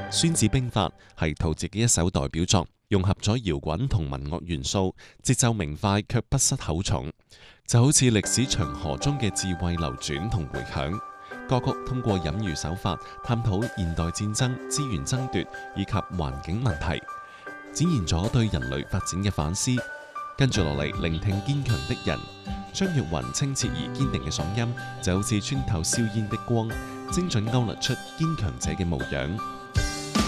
《孫子兵法》係陶喆嘅一首代表作，融合咗搖滾同民樂元素，節奏明快卻不失口重，就好似歷史長河中嘅智慧流轉同回響。歌曲通過隱喻手法，探討現代戰爭、資源爭奪以及環境問題，展現咗對人類發展嘅反思。跟住落嚟，聆聽堅強的人。張玉雲清澈而堅定嘅嗓音，就好似穿透硝煙的光，精準勾勒出堅強者嘅模樣。